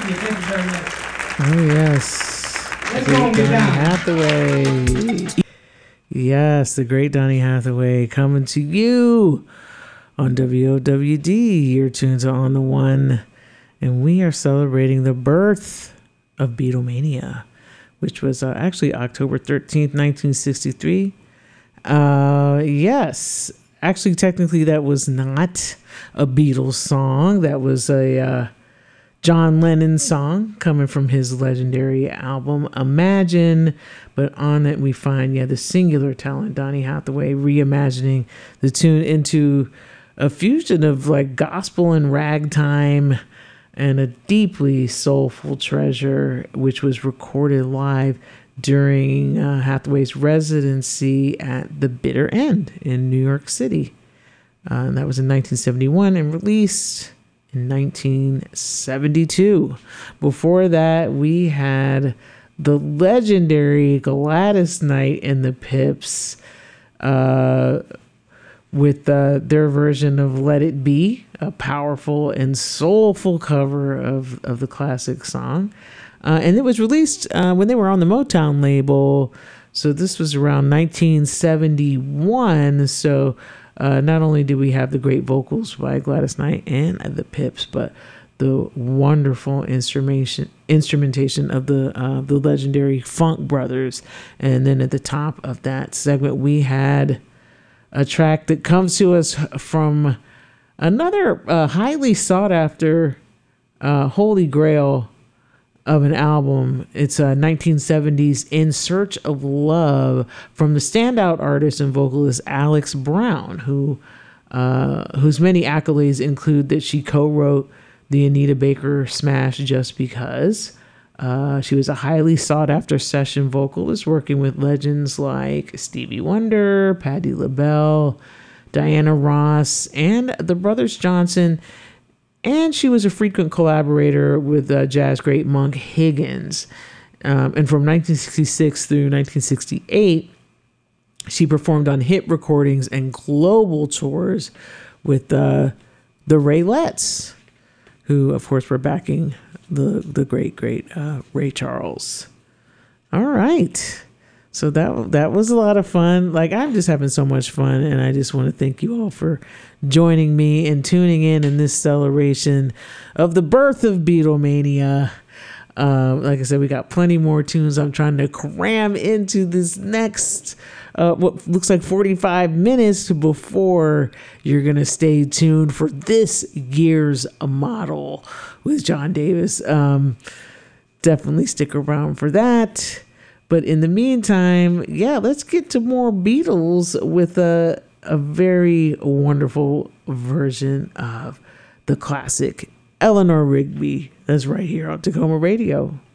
Thank you very much. Oh, yes. Let's Great go get Donny down. Hathaway. Yes, the great Donny Hathaway coming to you on WOWD. Your tunes are on the one. And we are celebrating the birth of Beatlemania, which was actually October 13th, 1963. Yes. Actually, technically, that was not a Beatles song. That was a John Lennon song coming from his legendary album Imagine. But on it, we find, the singular talent, Donny Hathaway, reimagining the tune into a fusion of like gospel and ragtime and a deeply soulful treasure, which was recorded live during Hathaway's residency at the Bitter End in New York City. And that was in 1971 and released in 1972. Before that, we had the legendary Gladys Knight and the Pips with their version of Let It Be, a powerful and soulful cover of the classic song. And it was released when they were on the Motown label. So this was around 1971. So not only did we have the great vocals by Gladys Knight and the Pips, but the wonderful instrumentation of the legendary Funk Brothers. And then at the top of that segment, we had a track that comes to us from another highly sought after holy grail of an album. It's 1970s In Search of Love from the standout artist and vocalist Alex Brown, whose many accolades include that she co-wrote the Anita Baker smash Just Because. She was a highly sought after session vocalist working with legends like Stevie Wonder, Patti LaBelle, Diana Ross, and the Brothers Johnson. And she was a frequent collaborator with jazz great Monk Higgins. And from 1966 through 1968, she performed on hit recordings and global tours with the Raylettes, who, of course, were backing the great Ray Charles. All right. So that was a lot of fun. Like, I'm just having so much fun, and I just want to thank you all for joining me and tuning in this celebration of the birth of Beatlemania. Like I said, we got plenty more tunes I'm trying to cram into this next what looks like 45 minutes before you're going to stay tuned for this year's model with John Davis. Definitely stick around for that. But in the meantime, let's get to more Beatles with a very wonderful version of the classic Eleanor Rigby. That's right here on Tacoma Radio.